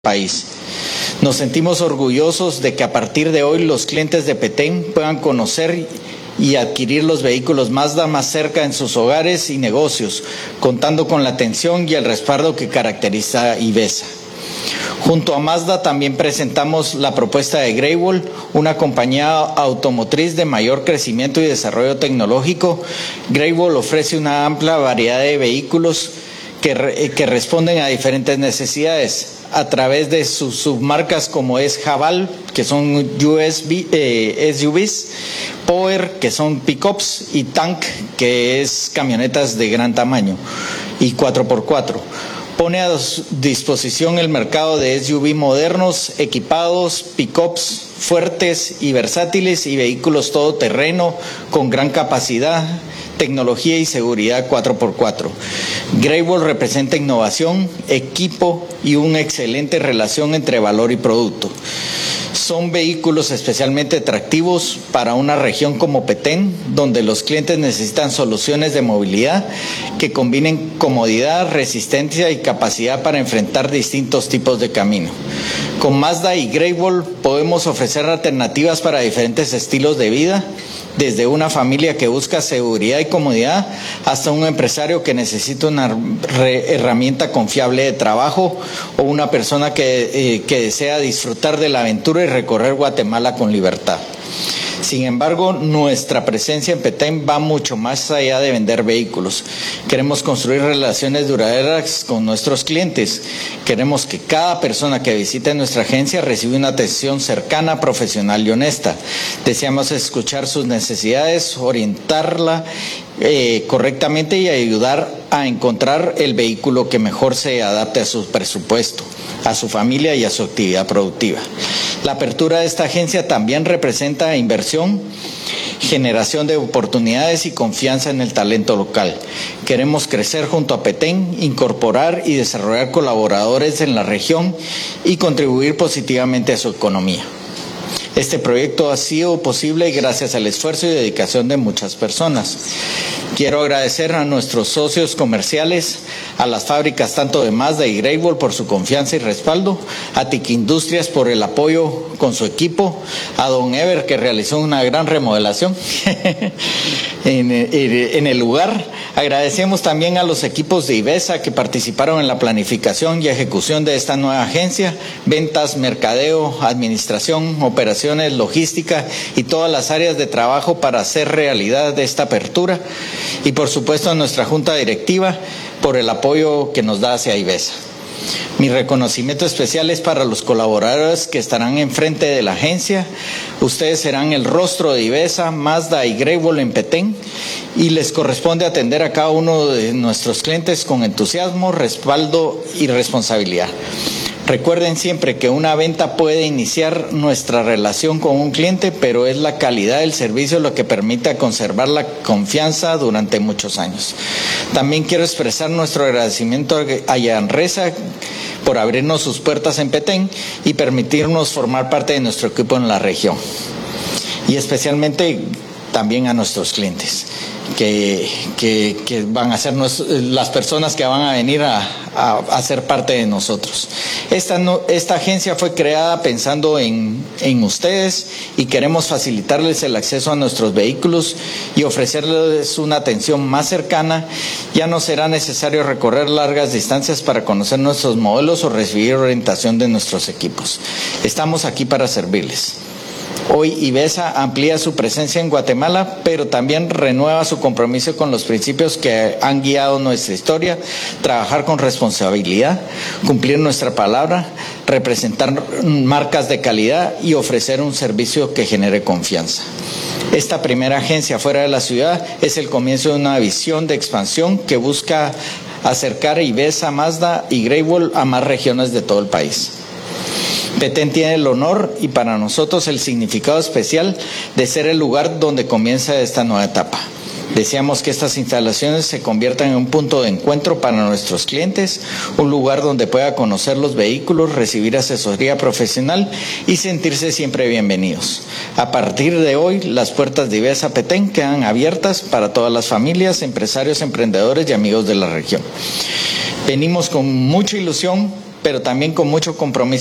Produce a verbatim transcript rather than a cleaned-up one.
país. Nos sentimos orgullosos de que a partir de hoy los clientes de Petén puedan conocer y adquirir los vehículos Mazda más cerca en sus hogares y negocios, contando con la atención y el respaldo que caracteriza a IVESA. Junto a Mazda también presentamos la propuesta de Greywall, una compañía automotriz de mayor crecimiento y desarrollo tecnológico. Greywall ofrece una amplia variedad de vehículos que, que responden a diferentes necesidades a través de sus submarcas como es Haval, que son U S B, eh, S U Vs, Power, que son pickups, y Tank, que es camionetas de gran tamaño, y cuatro por cuatro. Pone a disposición el mercado de S U V modernos, equipados, pickups fuertes y versátiles y vehículos todoterreno con gran capacidad, tecnología y seguridad cuatro por cuatro. Greywall representa innovación, equipo y una excelente relación entre valor y producto. Son vehículos especialmente atractivos para una región como Petén, donde los clientes necesitan soluciones de movilidad que combinen comodidad, resistencia y capacidad para enfrentar distintos tipos de camino. Con Mazda y Greywall podemos ofrecer alternativas para diferentes estilos de vida, desde una familia que busca seguridad y comodidad hasta un empresario que necesita una herramienta confiable de trabajo o una persona que, eh, que desea disfrutar de la aventura y recorrer Guatemala con libertad. Sin embargo, nuestra presencia en Petén va mucho más allá de vender vehículos. Queremos construir relaciones duraderas con nuestros clientes. Queremos que cada persona que visite nuestra agencia reciba una atención cercana, profesional y honesta. Deseamos escuchar sus necesidades, orientarla eh, correctamente y ayudar a encontrar el vehículo que mejor se adapte a su presupuesto, a su familia y a su actividad productiva. La apertura de esta agencia también representa inversión, generación de oportunidades y confianza en el talento local. Queremos crecer junto a Petén, incorporar y desarrollar colaboradores en la región y contribuir positivamente a su economía. Este proyecto ha sido posible gracias al esfuerzo y dedicación de muchas personas. Quiero agradecer a nuestros socios comerciales, a las fábricas tanto de Mazda y Greywall por su confianza y respaldo, a T I C Industrias por el apoyo con su equipo, a Don Ever que realizó una gran remodelación en, en el lugar. Agradecemos también a los equipos de IVESA que participaron en la planificación y ejecución de esta nueva agencia, ventas, mercadeo, administración, operaciones, logística y todas las áreas de trabajo para hacer realidad de esta apertura. Y por supuesto a nuestra junta directiva por el apoyo que nos da hacia IVESA. Mi reconocimiento especial es para los colaboradores que estarán enfrente de la agencia. Ustedes serán el rostro de IVESA, Mazda y Greywall en Petén y les corresponde atender a cada uno de nuestros clientes con entusiasmo, respaldo y responsabilidad. Recuerden siempre que una venta puede iniciar nuestra relación con un cliente, pero es la calidad del servicio lo que permite conservar la confianza durante muchos años. También quiero expresar nuestro agradecimiento a Yanresa por abrirnos sus puertas en Petén y permitirnos formar parte de nuestro equipo en la región. Y especialmente también a nuestros clientes, que, que, que van a ser nos, las personas que van a venir a, a, a ser parte de nosotros. Esta, no, esta agencia fue creada pensando en, en ustedes y queremos facilitarles el acceso a nuestros vehículos y ofrecerles una atención más cercana. Ya no será necesario recorrer largas distancias para conocer nuestros modelos o recibir orientación de nuestros equipos. Estamos aquí para servirles. Hoy IVESA amplía su presencia en Guatemala, pero también renueva su compromiso con los principios que han guiado nuestra historia: trabajar con responsabilidad, cumplir nuestra palabra, representar marcas de calidad y ofrecer un servicio que genere confianza. Esta primera agencia fuera de la ciudad es el comienzo de una visión de expansión que busca acercar a IVESA, Mazda y Greywall a más regiones de todo el país. Petén tiene el honor y para nosotros el significado especial de ser el lugar donde comienza esta nueva etapa. Deseamos que estas instalaciones se conviertan en un punto de encuentro para nuestros clientes, un lugar donde pueda conocer los vehículos, recibir asesoría profesional y sentirse siempre bienvenidos. A partir de hoy, las puertas de IVESA Petén quedan abiertas para todas las familias, empresarios, emprendedores y amigos de la región. Venimos con mucha ilusión pero también con mucho compromiso